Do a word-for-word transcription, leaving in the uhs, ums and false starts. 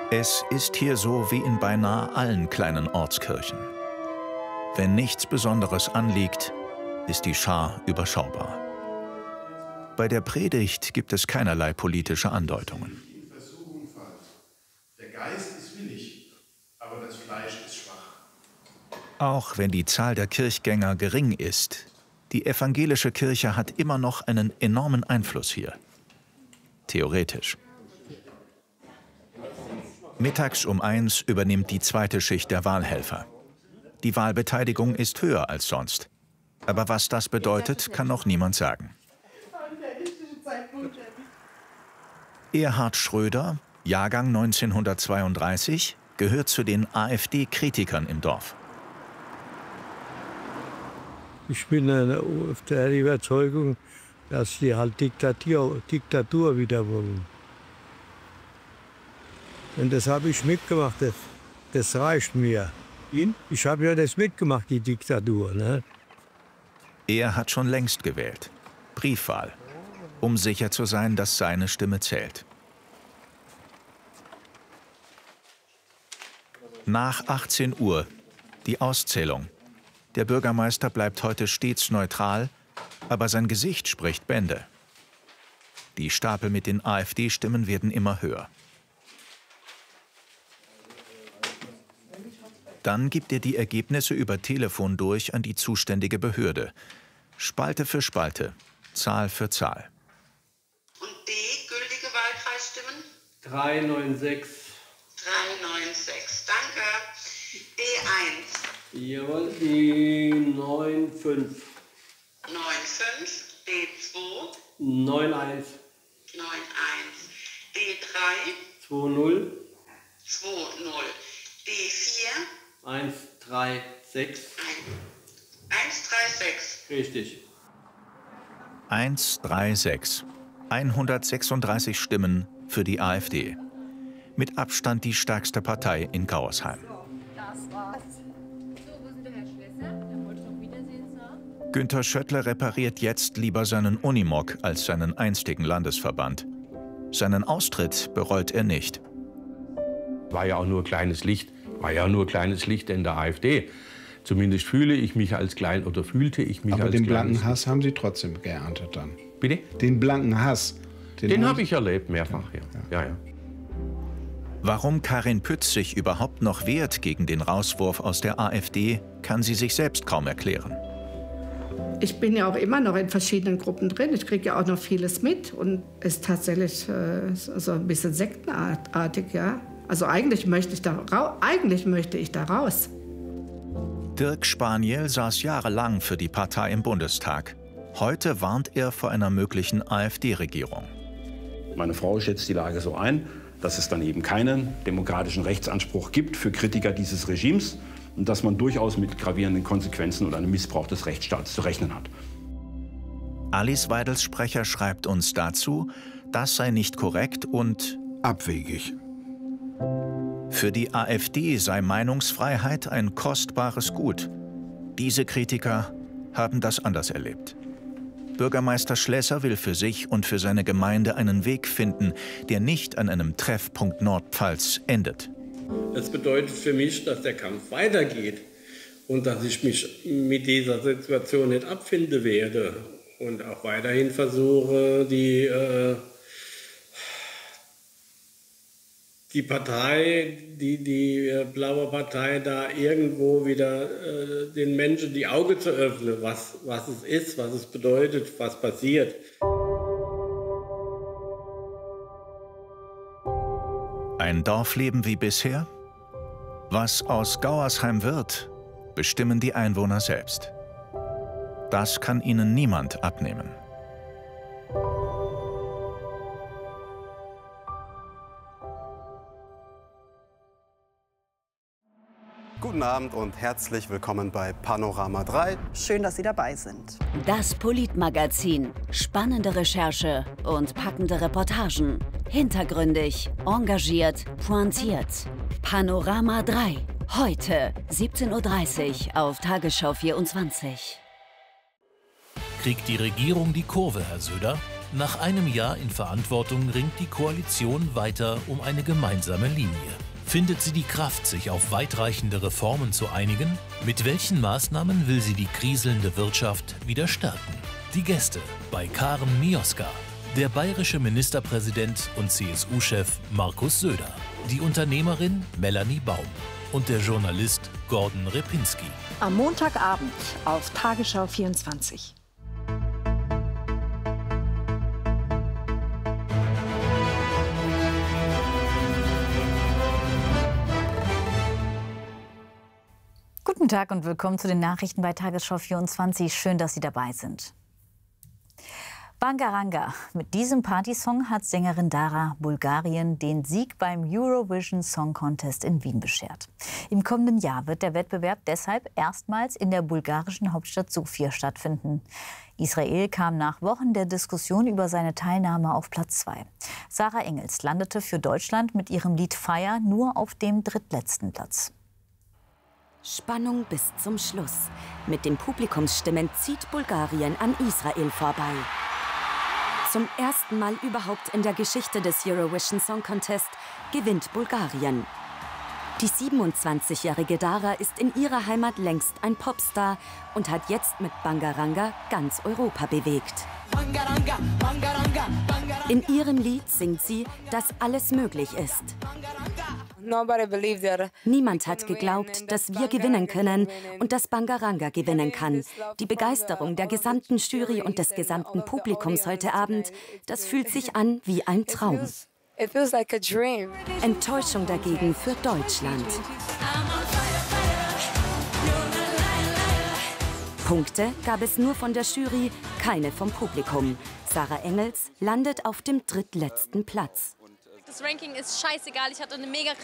Es ist hier so wie in beinahe allen kleinen Ortskirchen. Wenn nichts Besonderes anliegt, ist die Schar überschaubar. Bei der Predigt gibt es keinerlei politische Andeutungen. Der Geist ist willig, aber das Fleisch ist schwach. Auch wenn die Zahl der Kirchgänger gering ist, die evangelische Kirche hat immer noch einen enormen Einfluss hier. Theoretisch. Mittags um eins übernimmt die zweite Schicht der Wahlhelfer. Die Wahlbeteiligung ist höher als sonst. Aber was das bedeutet, kann noch niemand sagen. Erhard Schröder, Jahrgang neunzehnhundertzweiunddreißig, gehört zu den AfD-Kritikern im Dorf. Ich bin der Überzeugung, dass sie halt Diktatur, Diktatur wieder wollen. Und das habe ich mitgemacht, das, das reicht mir. Ich habe ja das mitgemacht, die Diktatur. Ne? Er hat schon längst gewählt. Briefwahl. Um sicher zu sein, dass seine Stimme zählt. Nach achtzehn Uhr, die Auszählung. Der Bürgermeister bleibt heute stets neutral, aber sein Gesicht spricht Bände. Die Stapel mit den AfD-Stimmen werden immer höher. Dann gibt er die Ergebnisse über Telefon durch an die zuständige Behörde. Spalte für Spalte, Zahl für Zahl. Und D, gültige Wahlkreisstimmen? drei neun sechs. drei neun sechs, danke. D eins. Jawohl, die neun fünf. neun fünf. D zwei. neun eins. neun eins. D drei. zwei null. zwei null. D vier. eins drei sechs. eins drei sechs. Richtig. eins drei sechs. hundertsechsunddreißig Stimmen für die AfD. Mit Abstand die stärkste Partei in Gauersheim. Günter Schöttler repariert jetzt lieber seinen Unimog als seinen einstigen Landesverband. Seinen Austritt bereut er nicht. War ja auch nur kleines Licht, war ja nur kleines Licht in der AfD. Zumindest fühle ich mich als klein oder fühlte ich mich Aber als den kleines blanken Hass haben Sie trotzdem geerntet dann. Bitte? Den blanken Hass. Den, den habe ich erlebt, mehrfach, ja. Ja, ja. Warum Karin Pütz sich überhaupt noch wehrt gegen den Rauswurf aus der AfD, kann sie sich selbst kaum erklären. Ich bin ja auch immer noch in verschiedenen Gruppen drin. Ich kriege ja auch noch vieles mit und ist tatsächlich äh, so ein bisschen sektenartig, ja. Also eigentlich möchte ich da, eigentlich möchte ich da raus. Dirk Spaniel saß jahrelang für die Partei im Bundestag. Heute warnt er vor einer möglichen AfD-Regierung. Meine Frau schätzt die Lage so ein, dass es dann eben keinen demokratischen Rechtsanspruch gibt für Kritiker dieses Regimes und dass man durchaus mit gravierenden Konsequenzen oder einem Missbrauch des Rechtsstaats zu rechnen hat. Alice Weidels Sprecher schreibt uns dazu, das sei nicht korrekt und abwegig. Für die AfD sei Meinungsfreiheit ein kostbares Gut. Diese Kritiker haben das anders erlebt. Bürgermeister Schlesser will für sich und für seine Gemeinde einen Weg finden, der nicht an einem Treffpunkt Nordpfalz endet. Das bedeutet für mich, dass der Kampf weitergeht und dass ich mich mit dieser Situation nicht abfinden werde und auch weiterhin versuche, die, äh, die Partei, die, die äh, blaue Partei da irgendwo wieder äh, den Menschen die Augen zu öffnen, was, was es ist, was es bedeutet, was passiert. Ein Dorfleben wie bisher? Was aus Gauersheim wird, bestimmen die Einwohner selbst. Das kann ihnen niemand abnehmen. Guten Abend und herzlich willkommen bei Panorama drei. Schön, dass Sie dabei sind. Das Politmagazin. Spannende Recherche und packende Reportagen. Hintergründig, engagiert, pointiert. Panorama drei. Heute siebzehn Uhr dreißig auf Tagesschau vierundzwanzig. Kriegt die Regierung die Kurve, Herr Söder? Nach einem Jahr in Verantwortung ringt die Koalition weiter um eine gemeinsame Linie. Findet sie die Kraft, sich auf weitreichende Reformen zu einigen? Mit welchen Maßnahmen will sie die kriselnde Wirtschaft wieder stärken? Die Gäste bei Karen Mioska, der bayerische Ministerpräsident und C S U-Chef Markus Söder, die Unternehmerin Melanie Baum und der Journalist Gordon Repinski. Am Montagabend auf Tagesschau vierundzwanzig. Guten Tag und willkommen zu den Nachrichten bei Tagesschau vierundzwanzig. Schön, dass Sie dabei sind. Bangaranga. Mit diesem Partysong hat Sängerin Dara Bulgarien den Sieg beim Eurovision Song Contest in Wien beschert. Im kommenden Jahr wird der Wettbewerb deshalb erstmals in der bulgarischen Hauptstadt Sofia stattfinden. Israel kam nach Wochen der Diskussion über seine Teilnahme auf Platz zwei. Sarah Engels landete für Deutschland mit ihrem Lied Fire nur auf dem drittletzten Platz. Spannung bis zum Schluss. Mit den Publikumsstimmen zieht Bulgarien an Israel vorbei. Zum ersten Mal überhaupt in der Geschichte des Eurovision Song Contest gewinnt Bulgarien. Die siebenundzwanzigjährige Dara ist in ihrer Heimat längst ein Popstar und hat jetzt mit Bangaranga ganz Europa bewegt. In ihrem Lied singt sie, dass alles möglich ist. Niemand hat geglaubt, dass wir gewinnen können und dass Bangaranga gewinnen kann. Die Begeisterung der gesamten Jury und des gesamten Publikums heute Abend, das fühlt sich an wie ein Traum. Enttäuschung dagegen für Deutschland. Punkte gab es nur von der Jury, keine vom Publikum. Sarah Engels landet auf dem drittletzten Platz. Das Ranking ist scheißegal. Ich hatte eine mega